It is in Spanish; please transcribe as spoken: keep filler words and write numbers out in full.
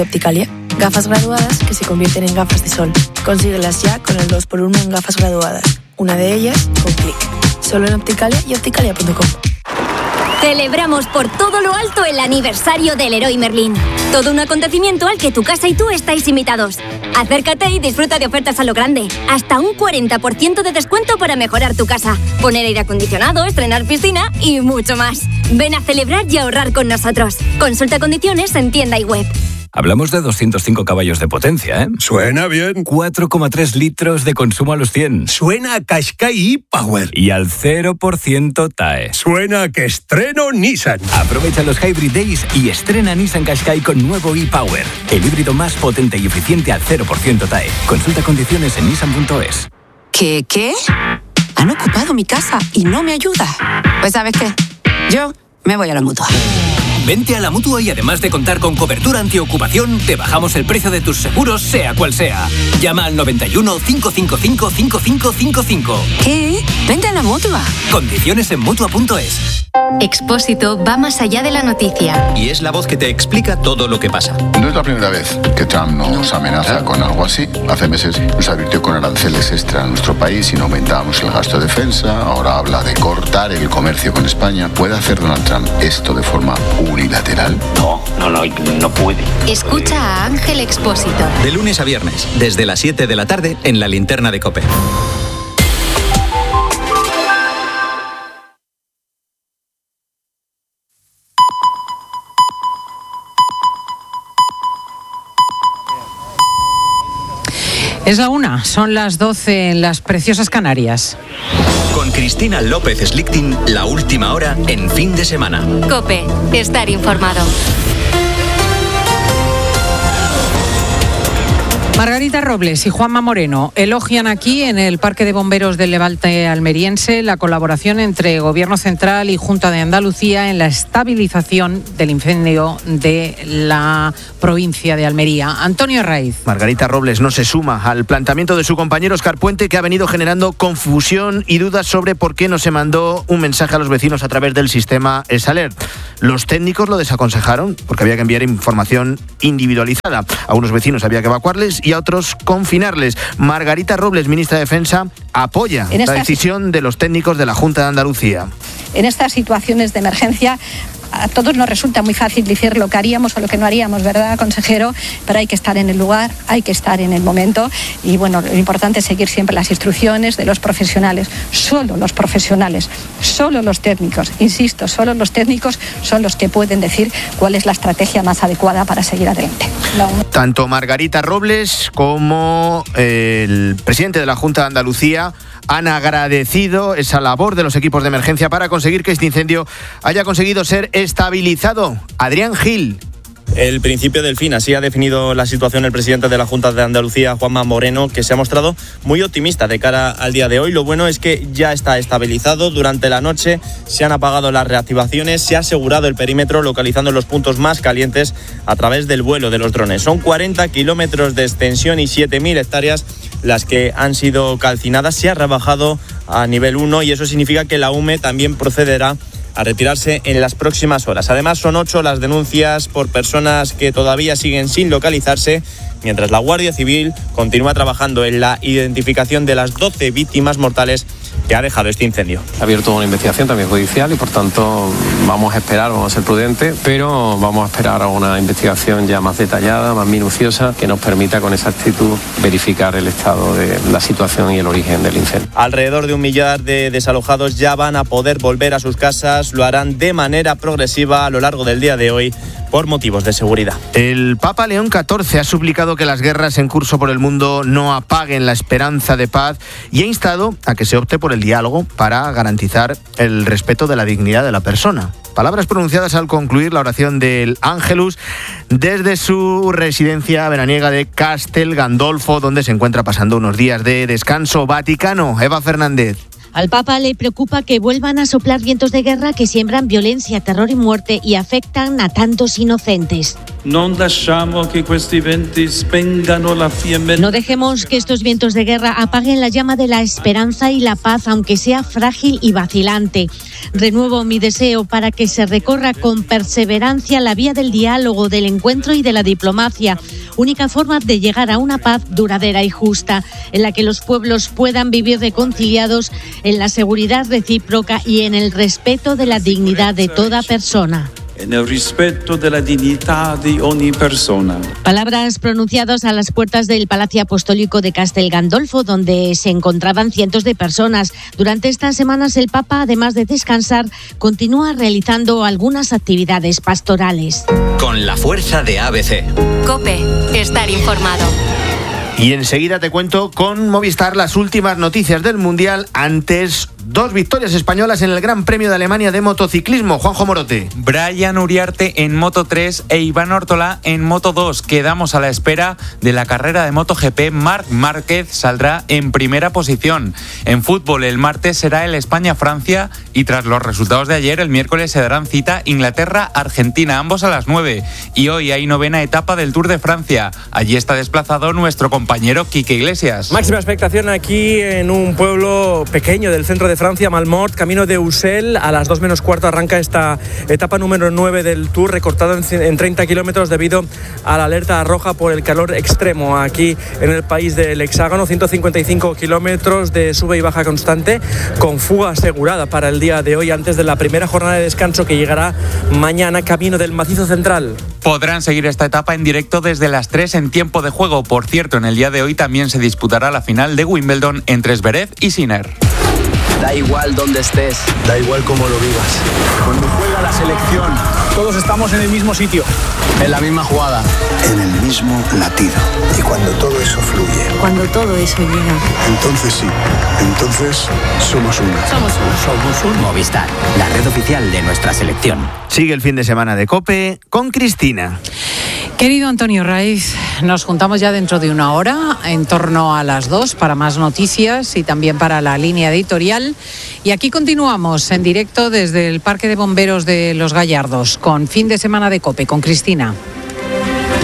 Opticalia, gafas graduadas que se convierten en gafas de sol. Consíguelas ya con el dos por uno en gafas graduadas. Una de ellas, con clic. Solo en Opticalia y opticalia punto com. Celebramos por todo lo alto el aniversario del Leroy Merlin. Todo un acontecimiento al que tu casa y tú estáis invitados. Acércate y disfruta de ofertas a lo grande. Hasta un cuarenta por ciento de descuento para mejorar tu casa. Poner aire acondicionado, estrenar piscina y mucho más. Ven a celebrar y ahorrar con nosotros. Consulta condiciones en tienda y web. Hablamos de doscientos cinco caballos de potencia, ¿eh? Suena bien. cuatro coma tres litros de consumo a los cien. Suena a Qashqai e-Power. Y al cero por ciento T A E. Suena a que estreno Nissan. Aprovecha los Hybrid Days y estrena Nissan Qashqai con nuevo e-Power. El híbrido más potente y eficiente al cero por ciento T A E. Consulta condiciones en nissan punto es. ¿Qué? ¿Qué? Han ocupado mi casa y no me ayuda. Pues ¿sabes qué? Yo me voy a la Mutua. Vente a la Mutua y además de contar con cobertura antiocupación, te bajamos el precio de tus seguros, sea cual sea. Llama al noventa y uno, cinco cinco cinco, cinco cinco cinco cinco. ¿Qué? Vente a la Mutua. Condiciones en mutua punto es. Expósito va más allá de la noticia. Y es la voz que te explica todo lo que pasa. No es la primera vez que Trump nos amenaza con algo así. Hace meses nos advirtió con aranceles extra a nuestro país y no aumentábamos el gasto de defensa. Ahora habla de cortar el comercio con España. ¿Puede hacer Donald Trump esto de forma unilateral? No, no, no, no puede. Escucha a Ángel Expósito. De lunes a viernes, desde las siete de la tarde, en la linterna de COPE. Es la una, son las doce en las preciosas Canarias. Con Cristina López Slichting, la última hora en fin de semana. COPE, estar informado. Margarita Robles y Juanma Moreno elogian aquí en el Parque de Bomberos del Levante almeriense la colaboración entre Gobierno Central y Junta de Andalucía en la estabilización del incendio de la provincia de Almería. Antonio Raiz. Margarita Robles no se suma al planteamiento de su compañero Óscar Puente, que ha venido generando confusión y dudas sobre por qué no se mandó un mensaje a los vecinos a través del sistema EsAlert. Los técnicos lo desaconsejaron porque había que enviar información individualizada. A unos vecinos había que evacuarles y a otros confinarles. Margarita Robles, ministra de Defensa, apoya la decisión de los técnicos de la Junta de Andalucía. En estas situaciones de emergencia a todos nos resulta muy fácil decir lo que haríamos o lo que no haríamos, ¿verdad, consejero? Pero hay que estar en el lugar, hay que estar en el momento y, bueno, lo importante es seguir siempre las instrucciones de los profesionales. Solo los profesionales, solo los técnicos, insisto, solo los técnicos son los que pueden decir cuál es la estrategia más adecuada para seguir adelante. No. Tanto Margarita Robles como el presidente de la Junta de Andalucía han agradecido esa labor de los equipos de emergencia para conseguir que este incendio haya conseguido ser estabilizado. Adrián Gil. El principio del fin, así ha definido la situación el presidente de la Junta de Andalucía, Juanma Moreno, que se ha mostrado muy optimista de cara al día de hoy. Lo bueno es que ya está estabilizado. Durante la noche se han apagado las reactivaciones, se ha asegurado el perímetro localizando los puntos más calientes a través del vuelo de los drones. Son cuarenta kilómetros de extensión y siete mil hectáreas las que han sido calcinadas. Se ha rebajado a nivel uno y eso significa que la U M E también procederá a retirarse en las próximas horas. Además, son ocho las denuncias por personas que todavía siguen sin localizarse, mientras la Guardia Civil continúa trabajando en la identificación de las doce víctimas mortales que ha dejado este incendio. Ha abierto una investigación también judicial y, por tanto, vamos a esperar, vamos a ser prudentes, pero vamos a esperar a una investigación ya más detallada, más minuciosa, que nos permita con exactitud verificar el estado de la situación y el origen del incendio. Alrededor de un millar de desalojados ya van a poder volver a sus casas, lo harán de manera progresiva a lo largo del día de hoy por motivos de seguridad. El Papa León catorce ha suplicado que las guerras en curso por el mundo no apaguen la esperanza de paz y ha instado a que se opte por el diálogo para garantizar el respeto de la dignidad de la persona. Palabras pronunciadas al concluir la oración del Ángelus desde su residencia veraniega de Castel Gandolfo, donde se encuentra pasando unos días de descanso vaticano. Eva Fernández. Al Papa le preocupa que vuelvan a soplar vientos de guerra que siembran violencia, terror y muerte y afectan a tantos inocentes. No dejemos que estos vientos de guerra apaguen la llama de la esperanza y la paz, aunque sea frágil y vacilante. Renuevo mi deseo para que se recorra con perseverancia la vía del diálogo, del encuentro y de la diplomacia, única forma de llegar a una paz duradera y justa, en la que los pueblos puedan vivir reconciliados en la seguridad recíproca y en el respeto de la dignidad de toda persona. En el respeto de la dignidad de ogni persona. Palabras pronunciadas a las puertas del Palacio Apostólico de Castel Gandolfo, donde se encontraban cientos de personas. Durante estas semanas el Papa, además de descansar, continúa realizando algunas actividades pastorales. Con la fuerza de A B C. COPE, estar informado. Y enseguida te cuento con Movistar las últimas noticias del Mundial. Antes, dos victorias españolas en el Gran Premio de Alemania de motociclismo. Juanjo Morote. Brian Uriarte en Moto tres e Iván Ortola en Moto dos. Quedamos a la espera de la carrera de MotoGP. Marc Márquez saldrá en primera posición. En fútbol, el martes será el España-Francia y tras los resultados de ayer, el miércoles se darán cita Inglaterra-Argentina, ambos a las nueve. Y hoy hay novena etapa del Tour de Francia. Allí está desplazado nuestro compañero Quique Iglesias. Máxima expectación aquí en un pueblo pequeño del centro de Francia, Malmort, camino de Ussel. A las dos menos cuarto arranca esta etapa número nueve del Tour, recortada en treinta kilómetros debido a la alerta roja por el calor extremo aquí en el país del hexágono. ciento cincuenta y cinco kilómetros de sube y baja constante, con fuga asegurada para el día de hoy, antes de la primera jornada de descanso que llegará mañana, camino del Macizo Central. Podrán seguir esta etapa en directo desde las tres en tiempo de juego. Por cierto, en el día de hoy también se disputará la final de Wimbledon entre Zverev y Sinner. Da igual dónde estés, da igual cómo lo vivas. Cuando juega la selección, todos estamos en el mismo sitio, en la misma jugada, en el mismo latido. Y cuando todo eso fluye, cuando todo eso llega, entonces sí, entonces somos uno. Somos uno. Somos un Movistar, la red oficial de nuestra selección. Sigue el fin de semana de COPE con Cristina. Querido Antonio Raiz, nos juntamos ya dentro de una hora, en torno a las dos, para más noticias y también para la línea editorial. Y aquí continuamos en directo desde el Parque de Bomberos de Los Gallardos, con fin de semana de COPE, con Cristina.